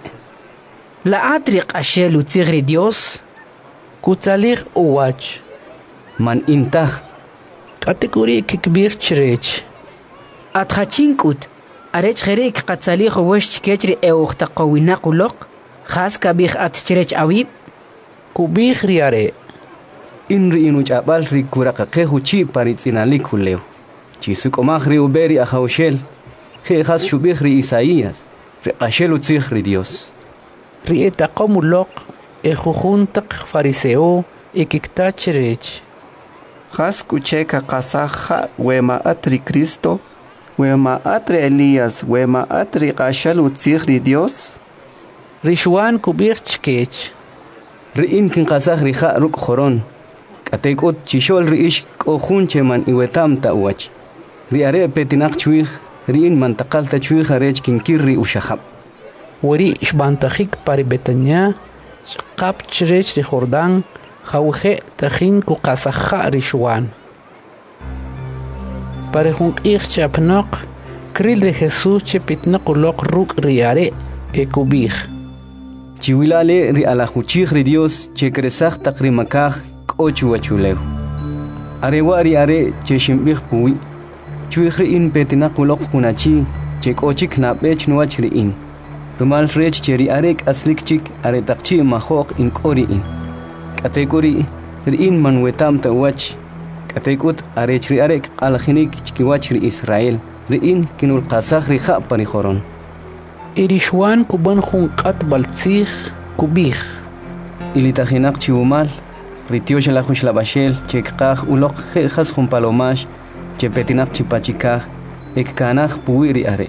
Speaker 2: Laat ri qashel utzig ri Dios.
Speaker 9: Kutzalig uwach.
Speaker 7: Man intaj.
Speaker 9: Kategori kikbir chrech.
Speaker 2: Atjachin kut. Arech kherik qatzalig uwash chkechri e uqtaqawina qulok. Khas kabih at chrech awib.
Speaker 9: Kubij riare.
Speaker 7: Inri inu chabal ri kuraqaqehu chi paritzinalik huleo. Chisuk omaj ri uberi ajawshel. He khas shubih ri Isaías. Ri qashel utzig ri Dios.
Speaker 9: Ri etaqomulok. E jujun taq fariseo e kiktach rech.
Speaker 3: Khas kucheka qasaja wema atri Cristo, wema atri Elías, wema atri qashal utzig ri Dios.
Speaker 9: Rishwan kubir chkech.
Speaker 7: Ri in kin qasaj ri kha ruk khoron. Katekut chishol ri ish kohun cheman iwetam ta uach. Ri are petinak chwig, ri in mantaqal ta chwig arech kin kirri ushahab.
Speaker 9: Wari shbantajik pari Betania. Qap chrech ri Jordán, jawje tajin ku qasaja rishwan. Pare jun q'ij chapnoq, kril ri Jesús chepitnaq ulok ruk riare e kubij.
Speaker 7: Chiwilale ri alajuchij ri Dios che kresaj taq ri makaj k'ochu wachulew. Arewa ri are che shimbij puwi. Chwij ri in petinaq ulok kunachi che k'ochik nab'ech nuwach ri in. Rumal rech cheri arek aslik chik are takchi mahok in kori in. Kategori in man wetam ta wach. Kategut are chri arek alhinik chikiwach ri Israel. Rin kinul qasaj ri kha pari khoron.
Speaker 9: Irishwan kuban jun qat baltzig kubij.
Speaker 7: Ilitajinak chiumal. Ritiosh la hush la bashel chekqaj ulok khas jun palomash chepetinak chipachikaj ek kanaj puwiri are.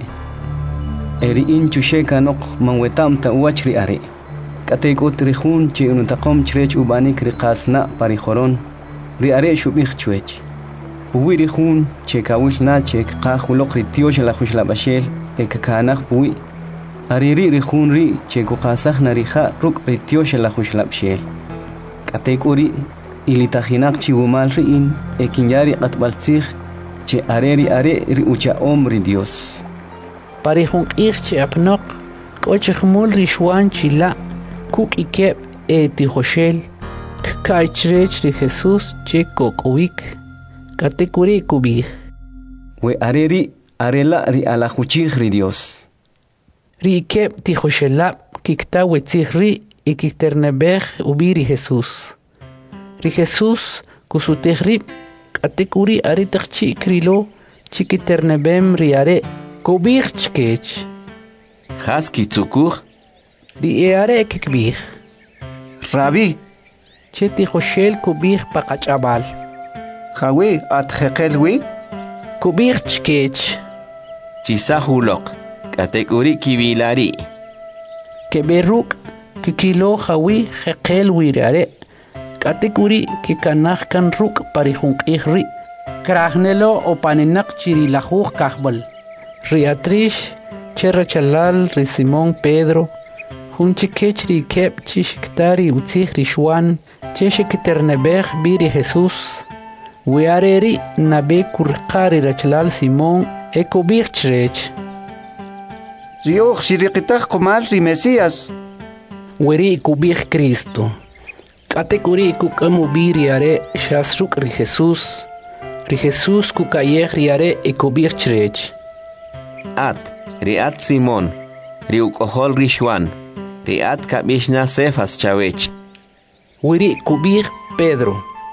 Speaker 7: Eri in chusheka nok manwetam ta uachri are. Katekut rihun chi unutaqom chrech ubanik riqasna parijoron. Ri are shubich chuech. Puwi rihun che kawil na che qahulok ritiosh la hush la bashel ek kanaj puwi. Ariri rihun ri che kuqasaj narija ruk ritiosh la hush la bashel. Katekuri ilitajinak chi umal ri in ekinyari qatbaltzig che areri are ri ucha omri Dios.
Speaker 9: Pare jun q'ij chapnoq, k'ochijmul rishwan chila, kuk ikeb e tijoshel, kka'ichrech ri Jesús che kok'owik, katekuri kubij.
Speaker 7: We areri arela ri alajuchij ri Dios.
Speaker 9: Ri ikeb tijoshelab kikta wetzij ri y kikternebej ubi ri Jesús. Ri Jesús kusutej ri, katekuri are taqchi krilo, chikiternebem ri are, kubij chkech.
Speaker 1: Khas kitzukuj.
Speaker 9: Ri eare kikbij.
Speaker 3: Rabbi.
Speaker 9: Che tijoshel kubij paqachabal.
Speaker 3: Jawi atjekelwi.
Speaker 9: Kubij chkech.
Speaker 1: Chisahulok. Katekuri kibilari.
Speaker 9: Keberuk kikilo jawi jekel wirare. Katekuri kikanaj kan ruk parijun q'ij. Krahnelo o paninak chirilajuj kahbal. Riatrish, Cherrachalal, Ri Simón Pedro, Junchikech ri kep chishiktari utzig rishwan, cheshikiternebej biri Jesús, Wiareri nabe kurqari rachalal Simón, ekobig chrech.
Speaker 3: Rioch shiriqitaq qumal ri Mesías.
Speaker 9: Weri kubig Cristo. Katekuri kukamu biri are shasruk ri Jesús, Ri Jesús kukayej riare ekobig chrech.
Speaker 1: At, riat Simón, riukohol rishwan, riat kabishna Cefas chawech.
Speaker 9: Wiri kubir Pedro.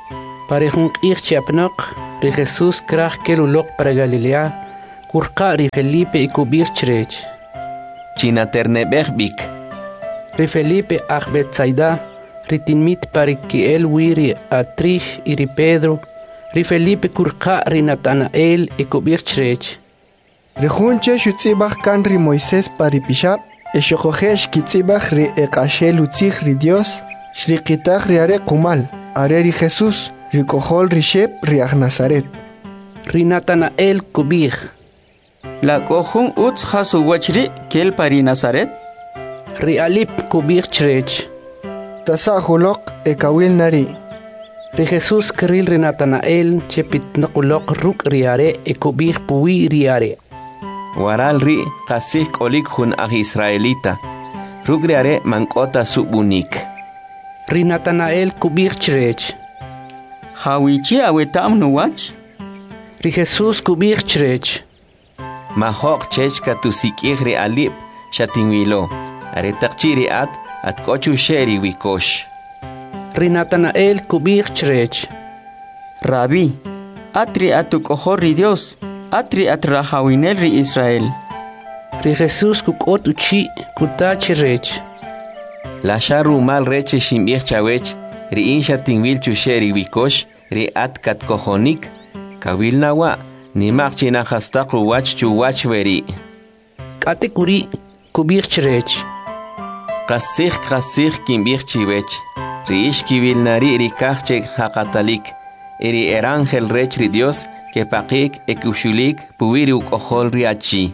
Speaker 9: Parejun q'ij apnoq ri Jesús kraj kel uloq para Galilea kurqa ri Felipe y kubir chrech.
Speaker 1: China ternebej bik.
Speaker 9: Ri Felipe aj Betsaida ri tinmit parikiel wiri Atrish y ri Pedro. Ri Felipe kurqa ri Natanael y kubir chrech.
Speaker 11: Ri junche shutzibaj kan ri Moisés paripishab e shokojesh kitzibaj ri eqashel utzij ri Dios shriqitaj ri are kumal are ri Jesús ri kohol ri shep ri aj Nazaret.
Speaker 9: Ri Natanael kubir.
Speaker 4: La kohun utz hasu wachri kel pari Nazaret.
Speaker 9: Ri Alip kubir chrech.
Speaker 11: Tasa hulok e kawil nari.
Speaker 9: Ri Jesús kril ri Natanael chepit nakulok ruk riare e kubir puwi riare.
Speaker 1: Waral ri qasih kolik hun aj Israelita. Ruk riare mankota subunik.
Speaker 9: Ri Natanael kubir chrech.
Speaker 4: Hawichi awetam nuwach.
Speaker 9: Ri Jesús kubir chrech.
Speaker 1: Mahok chechka tusikih ri Alip shatinwilo. Are takchiri at at kochu sheri wikosh.
Speaker 9: Ri Natanael kubir chrech.
Speaker 4: Rabbi, atri atu kohor ri Dios, atri at rahawinel ri Israel.
Speaker 9: Ri Jesús kukot uchi kuta chrech.
Speaker 1: La sharu mal reche shimbich chawech ri insha tingwil chusheri wikosh ri at kat kohonik kawil nawa ni makchina hastaqu wach chu wach veri.
Speaker 9: Kate kuri kubir chrech.
Speaker 1: Qasih qasih kimbich chiwech ri ish kiwil nari ri kachek haqatalik ri erangel rech ri Dios que paqik ekushulik puwiri ukohol ri achi.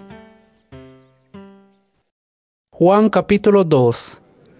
Speaker 9: Juan capítulo dos.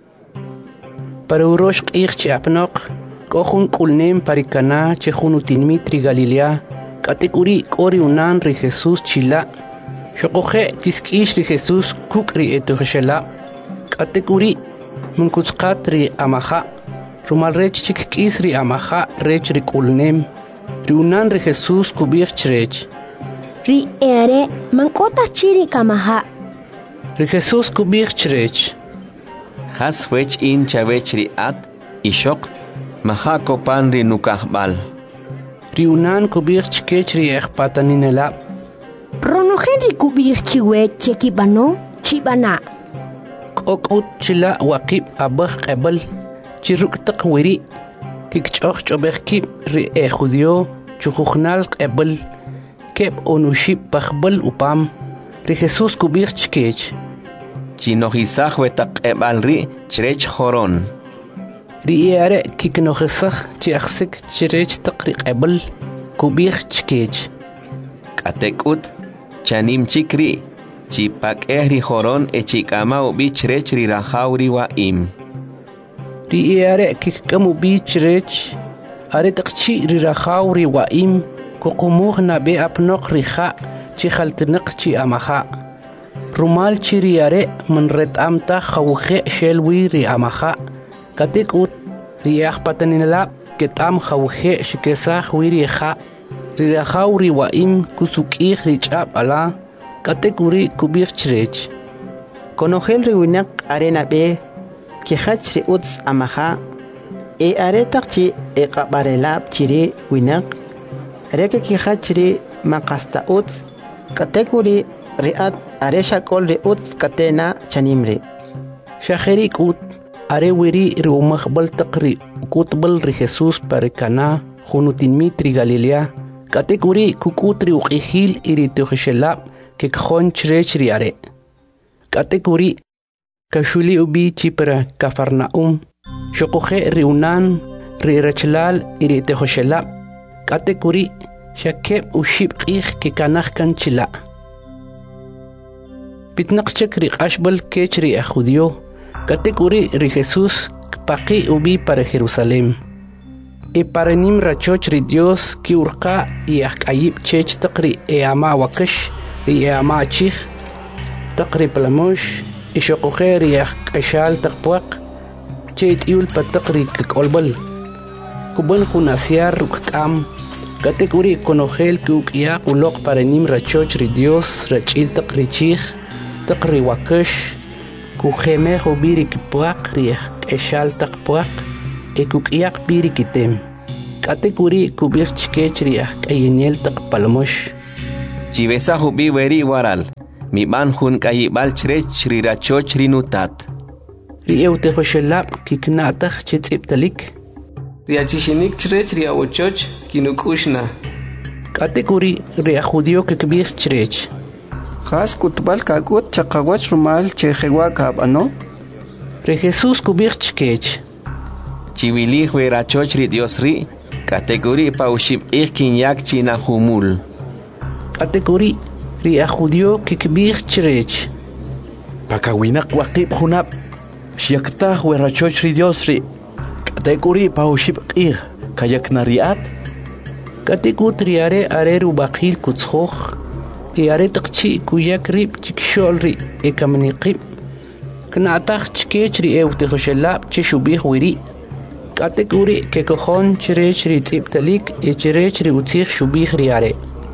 Speaker 9: Para urosh q'ij chiapnoq kohun kulnem parikana chehunu tinmitri Galilea katek uri kori unan ri Jesús chila shokoje kiskish ri Jesús kukri etuhshela katek uri munkutsqat ri amaha rumal rech chik kis ri amaha rech ri kulnem ri unan ri Jesús kubir chrech
Speaker 6: ri ere mankota chiri kamaha
Speaker 9: ri Jesús kubir chrech.
Speaker 1: Has wech in chavech ri at ishok maha kopan ri nukahbal.
Speaker 9: Ri unan kubir chkech ri ekpataninela.
Speaker 6: Rono Henry kubir chiwe chekibano chibana.
Speaker 9: Kokut chila wakib abah qebal chiruk taqwiri kikchoch chobekib ri e judio chukhnal qebal keb onushib bakhbal upam ri Jesús kubir chkech.
Speaker 1: Chinohisaj wetak ebal ri chrech joron.
Speaker 9: Ri ere kiknohisaj chiaxik chrech taqri qebal kubir chkech.
Speaker 1: Katekut chanim chikri chipak ehri joron e chikama ubi chrech ri rahauri wa im.
Speaker 9: Ri ere kikkamu bi chrech are taqchi ri rahauri wa im kokumuh na be apnoq riha chikhaltnaq chi amaha. Rumal chiriare man ret amta khawkhe shelwi ri amaha katik ut ri akhpatanila ketam khawkhe shikesa khwiri kha ri khawri wa im kusuki ri chab ala katik uri kubir chrech
Speaker 13: konogel ri winak arena be ki khach ri uts amaha e are takchi e qabarela chiri winak reke ki khach ri maqasta uts katik uri riat aresha kol ri uts katena chanimre
Speaker 9: shaheri kut are wiri ri umakhbal taqri kutbal ri Jesús parikana junutin mitri Galilea kategori kukutri uqihil iri tuhshela ke khon chrech ri are kategori kashuli ubi chipra kafarnaum shoqohe ri unan ri rachlal iri tuhshela kategori shakeb ushib qih ke kanakh kan chila pitnaqchek ri qashbal kechri a judio kategori ri Jesús paqi ubi para Jerusalén e para nim rachoch ri Dios ki urqa y akayib chech taqri e ama wakash ri e ama chih taqri plamosh e shoqoher y akashal taqpuaq chet yul pataqri kolbal kuban khunasiar rukam kategori konogel ki ukya uloq para nim rachoch ri Dios rachil taqri chih taqri wakash ku kheme ho biri ki puaq ri eshal taq puaq e ku qiaq biri kitem Katekuri kubir chikechriah kayinel tak palmosh.
Speaker 1: Chivesa hubi weri waral. Mi ban hun kayibal chrech rirachoch rinutat.
Speaker 9: Riewte hoshelap kiknatach chitziptalik.
Speaker 5: Riachishinik chrech riawochoch kinukushna.
Speaker 9: Katekuri riajudio kikbir chrech.
Speaker 3: Has kutbal kakut chakawach rumal chejewa kabano.
Speaker 9: Re Jesús kubir chikech.
Speaker 1: Chivilih werachoch ri Dios ri. Katekuri paushib ikin yak china humul.
Speaker 9: Katekuri riajudio kikbir chrech.
Speaker 10: Pakawinak waqib hunap. Shiaktah werachoch ri Dios ri. Katekuri paushib ir kayak nariat.
Speaker 9: Katekut riare areru bakil kutzhoch. Iare takchi kuyak rib chikshol ri ekamaniqib. Knatach chikech ri eute hoshelap chishubih wiri. Katekuri kekojon chirech ri tziptalik e chirech ri utzich shubih riare.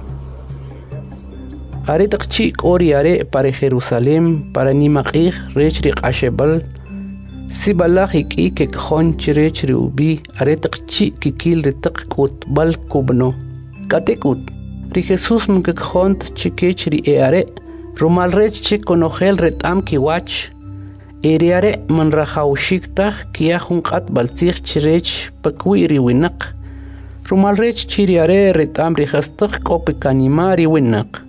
Speaker 9: Are takchi kori are para Jerusalem para nimaqih rech ri qashebal. Sibalach iki kekojon chirech ri ubi are takchi kikil ri tak kutbal kubno. Katekut ri Jesús mkekhont chikech ri eare rumal rech chikonojel retam kiwach. Eriare man rajaushiktaj kia junqat baltzich chirech pakwi ri winaq. Rumal rech chiriare retam ri jastaj kopekanima ri winaq.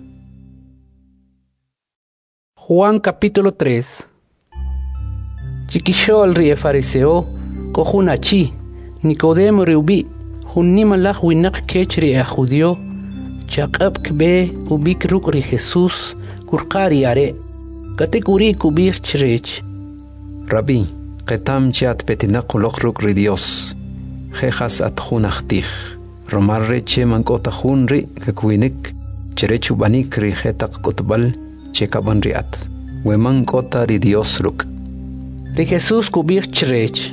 Speaker 9: Juan capítulo tres. Chikishol ri fariseo kojunachi Nicodemo ri ubi junnimalaj winaq kech ri a judio chaqab kbe ubik ruk ri Jesús kurqari are. Katekuri kubir chirech.
Speaker 12: Rabbi, qetam chat petinaq uloq ruk ri Dios. Jejas at junachtij. Romar reche mankota jun ri kakwinik. Cherechu banik ri jetaq kutbal chekaban riat. Weman kota ri Dios ruk.
Speaker 9: Ri Jesús kubir chirech.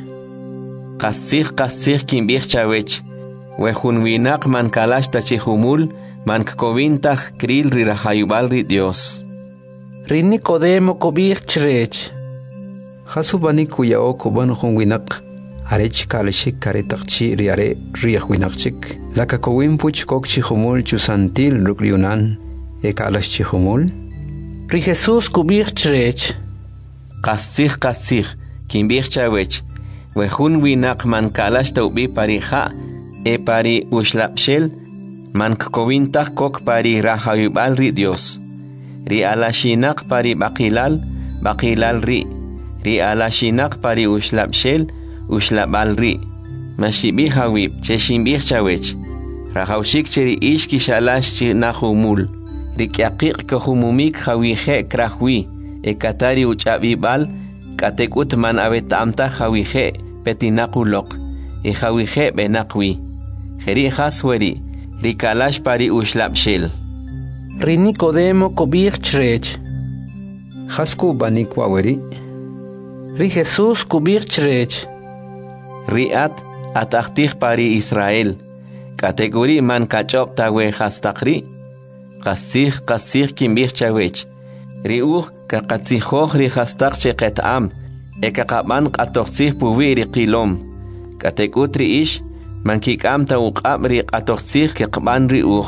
Speaker 1: Qasih qasih kimbir chawech. Wejun winaq man kalash tachihumul man kkovintaq kril ri rahayubal ri Dios.
Speaker 9: Ri Nicodemo kubir chirech.
Speaker 12: Hasubani kuyao kuban hon winak arech kalshik karetaqchi riare riah winaqchik laka kowin puch kokchi humul chusantil rukriunan e kalashchi humul
Speaker 9: ri Jesús kubir chrech
Speaker 1: qasih qasih kimbir chawech wehun winak man kalash taubi parija e pari ushlapshel man kowin tak kok pari rahayubal ri Dios ri alashinak pari baqilal baqilal ri ri alashinak pari ushlapshel ushlabal ri mashibi hawib cheshimbir chawech rahaushik cheri ishki shalash chi nahumul ri kyaqiq kohumumik hawihe krahwi ekatari uchabibal katekut man abetamta hawihe petinaquloq e hawihe benaqwi jeri hasweri ri kalash pari ushlapshel
Speaker 9: ri Nicodemo kobir chrech
Speaker 12: hasku banik waweri
Speaker 9: ri Jesús kubir chrech
Speaker 1: riat atachtih pari Israel kategori man kachop tawe hastakri qasih qasih kimbir chawech ri uh kaqatsihoh ri hastak cheqetam ekaqaban qatoqsih puwi ri qilom katekutri ish man kikam ta uqab ri qatoqsih keqban ri uh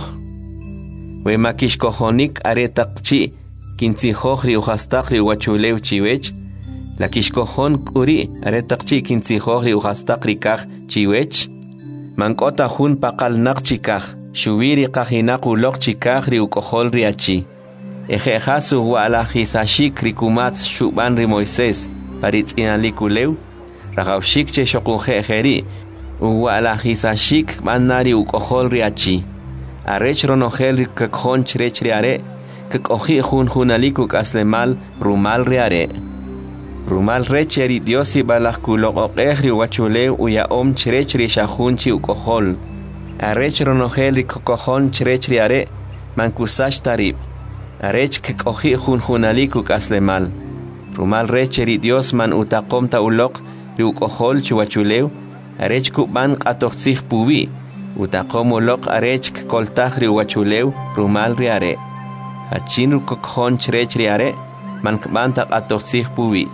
Speaker 1: we makishkohonik aretaqchi kintsihoh ri uhastak ri wachulew chiwech la kishkohon kuri aretaqchi kintsihoh ri uhastak ri kaj chiwech mankota jun paqal naqchikaj shubiri qajinaq uloq chikaj ri ukohol ri achi ejejasu wala hisashik ri kumats shuban ri Moisés paritz'inalikulew rajawshik che shoqunjejeri wala hisashik manari ukohol ri achi arech ronojel ri kakjon chrech ri are kakoji jun junaliku kaslemal rumal ri are rumal recheri Diosi balaj kuloqoqej ri wachulew uya om chrech ri shajunchi ukohol arech ronojel ri kokojon chrech ri are mankusash tarib arech kakoji jun junaliku kaslemal rumal recheri Dios man utaqom ta uloq ri ukohol chuwachulew arech kuban qatoqsij puwi utaqom uloq arech koltaj ri wachulew rumal ri are achin kokojon chrech ri are man kban ta qatoqsij puwi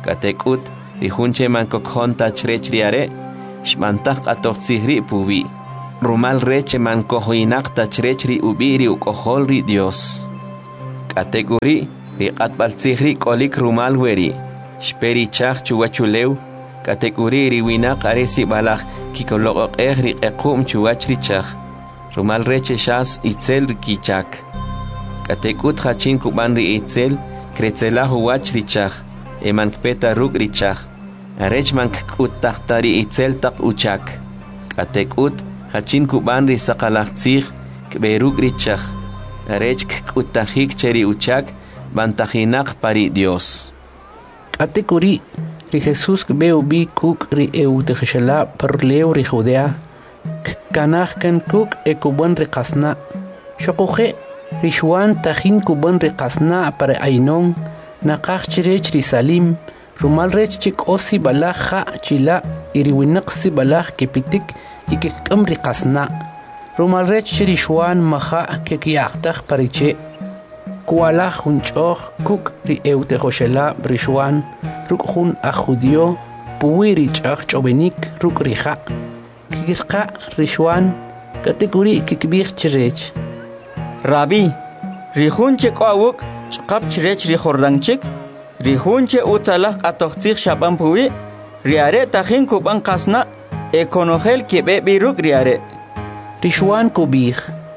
Speaker 1: katekut ri junche man kokjon ta chrech ri are shmantaj qatoqsij ri puwi rumal reche man kohoinak tachrechri ubiri ukoholri Dios. Kategori ri atbaltzihri kolik rumal weri. Shperi chach chuwachuleu. Kategori ri winak aresi balach kikolok ehri ekum chuwachri chach. Rumal reche shas itzel kichak. Katekut hachin kuban ri itzel kretzelahu wachri chach. Eman kpeta ruk ri chach. Arech man kut tahtari itzel tak uchak. Katekut hachin kuban ri sakalachtzih kberuk ri chach. Arech kut tahik cheri uchak bantajinak pari Dios.
Speaker 9: Katekuri ri Jesús kbeu bi kuk ri eutejela per leu ri Judea. Kanach kan kuk e kuban ri kasna. Shokoje ri Juan tajin kuban ri kasna par ainon. Nakach chirech ri Salim. Rumal rech chik osi balach ha chila iri winaqsi balach kepitik ikikam ri kasna. Rumal rech chiri Juan maha kekiaqtaq pariche. Kualach hunchoch kuk ri eutejoshela ri Juan. Ruk hun a judio puwi ri chach chobenik ruk ri ha. Kikirqa ri Juan kategori kikbir chirech.
Speaker 4: Rabi, ri hun chik awuk chqab chirech ri Jordang chik. Rihunche utalak atoxtix shaban puwi, riare tajin kuban kasna, ekonogel kibe biruk riare.
Speaker 9: Rishuan kubih.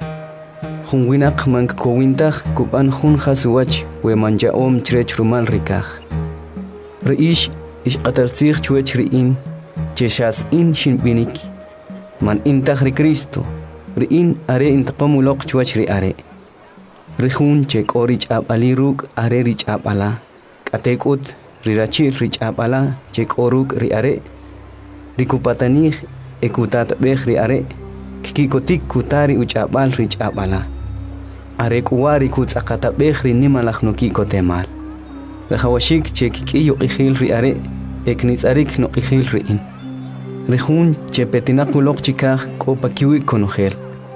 Speaker 7: Hunwinak man kowintak kuban hun hasuwach, we manja om trech rumal rikach. Reish ish qatalsich chuech riin, cheshas in shinbinik. Man intach ri Cristo, riin are intaqomulok chuech riare. Rihun chek orich ab aliruk are rich ab ala. Atekut rirachir rich abala chek oruk riare rikupatanij ekutat bej riare kikotik kutari uchabal rich abala are kuwari kuts akata bej rinimalach no kikotemal rehawashik chek kiyo ikhil riare eknitsarik no ikhil riin rihun chepetinakulok chikaj kopakiwi konogel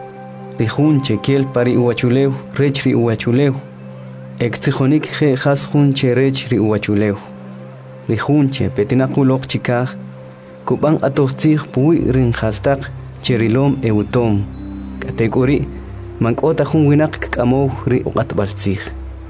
Speaker 7: rihun chekel pari uachulew rechri uachulew Ektsijonik je jasjun cherech ri uachuleu. Rijunche petinakulok chikaj. Kuban atoxtzij pui rin hastak cherilom eutom. Kategori mankota jun winak kamo ri oqatbaltzij.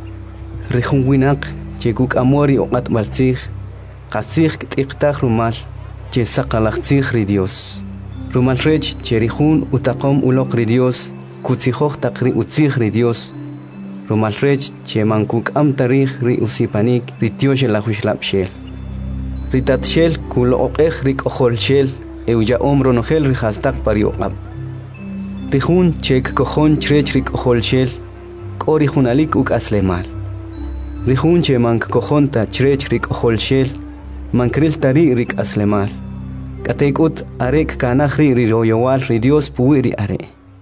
Speaker 7: Rijun winak chekuk amori oqatbaltzij. Qasij ktiktaj rumal che saqalachtzij ri Dios. Rumal rech cherijun utaqom ulok ri Dios. Kutzijoj taqri utzij ri Dios. Rumal rech che mankuk am tarij ri usipanik ri tioche la huislap shel. Ritat shel kulo oqej rik ojol shel euja omro nogel ri hastak pari oqab. Rijun chek kojon chrech rik ojol shel kori junalik uk aslemal. Rijun che mank kojonta chrech rik ojol shel mankril tari rik aslemal. Katekut arek kanaj ri ri royowal ri Dios puwi ri are.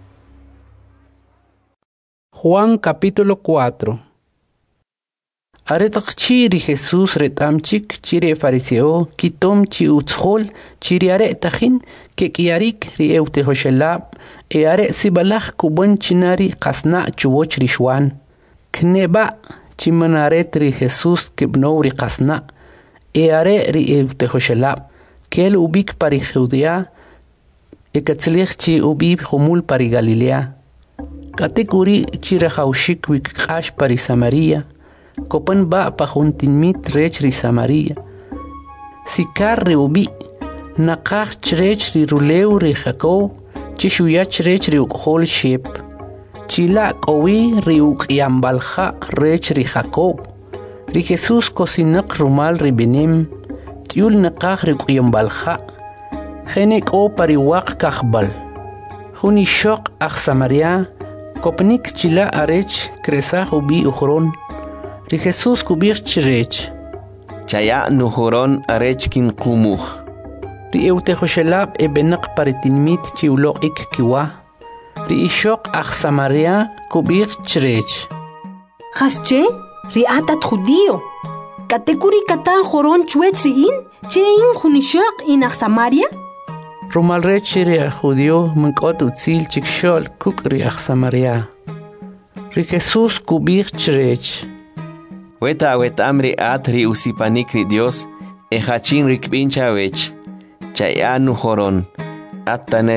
Speaker 9: Juan capítulo cuatro. Aretak chiri Jesús retamchik chiri fariseo kitom chi utschol chiri are tajin ke kiarik ri eutehoshelab e are sibalach kubon chinari kasna chuwoch rishwan. Kneba chimanaret ri Jesús kibno ri kasna e are ri eutehoshelab kel ubik pari Judea e katzlich chi ubib humul pari Galilea. Kategori chira haushik wik kash pari Samaria. Kopan ba pahuntin mit rech ri Samaria. Sikar ri ubi. Nakach chrech ri ruleu ri Jacob. Chishuya chrech ri ukhol shep. Chila kowi ri ukyambalha rech ri Jacob. Ri Jesus kosinak rumal ri benem. Tiul nakach ri ukyambalha. Genek o pari wak kachbal. Huni shok ach Samaria. Kopnik chila arech kresach ubi ukhron. Ri Jesus kubir chirech.
Speaker 1: Chaya nuhuron arech kin kumuh.
Speaker 9: Ri eutehoshelab e benak paritinmit chiulok ik kiwa. Ri ishok ach Samaria kubir chirech.
Speaker 6: Hasche, ri atat judio. Katekuri katan horon chuech riin, che in hunishok in ach Samaria?
Speaker 9: Rumal rech ri judio mankot utzil chikshol kuk ri ach Samaria. Ri Jesus kubir chirech.
Speaker 1: Weta weta amri atri usipanik ri Dios e hachin rikbincha wech. Chayanu horon. Ataneri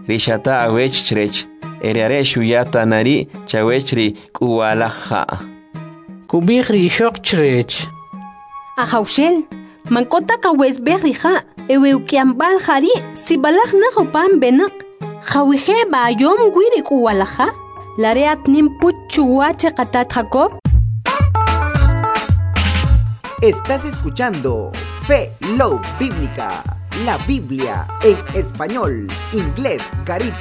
Speaker 1: rishata awech chrech eriare shuyata nari chawechri kuwalaja
Speaker 9: kubihri shok chrech
Speaker 6: Ajaushel, mankota kawes berrija, ewe ukiambal jari, si balaj na jopan benak, jawije ba yom guiri kuwalaja, lareat nim puchuache katat Jacob.
Speaker 14: Estás escuchando Fe Love Bíblica, la Biblia en español, inglés, Carib